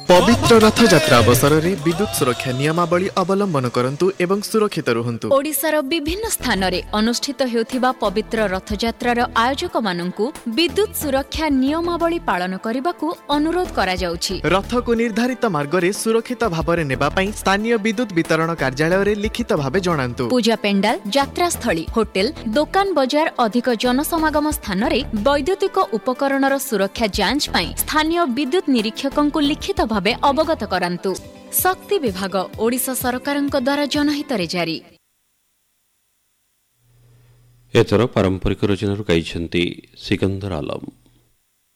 पवित्र रथयात्रा अवसर में विद्युत सुरक्षा नियमावली अवलंबन करंतु एवं सुरक्षित रुहंतु। ओडिशार विभिन्न स्थान रे अनुष्ठित हेउथिबा पवित्र रथयात्रार आयोजक माननकु विद्युत सुरक्षा नियमावली पालन करबाकू अनुरोध करा जाउछि। रथ को निर्धारित मार्ग रे सुरक्षित भाबरे नेबा पई स्थानीय विद्युत वितरण कार्यालय रे लिखित भाबे जणांतु। पूजा पेंडाल, यात्रा स्थली, होटेल, दुकान बजार अधिक जनसमागम स्थान रे वैद्युतिक उपकरणर सुरक्षा जांच पई स्थानीय विद्युत निरीक्षकंकु लिखित भाबे अवगत करांतु। शक्ति विभाग ओडिशा सरकारक द्वारा जनहित रे जारी। एथर पारंपरिक रचना गाइछन्ति सिकंदर आलम।